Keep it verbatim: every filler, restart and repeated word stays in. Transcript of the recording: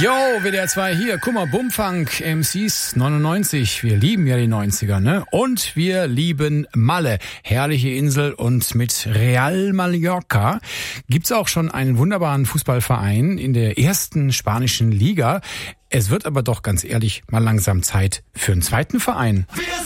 Yo, W D R zwei hier. Guck mal, Bumfunk, M Cs neunundneunzig. Wir lieben ja die neunziger, ne? Und wir lieben Malle. Herrliche Insel, und mit Real Mallorca gibt's auch schon einen wunderbaren Fußballverein in der ersten spanischen Liga. Es wird aber doch ganz ehrlich mal langsam Zeit für einen zweiten Verein.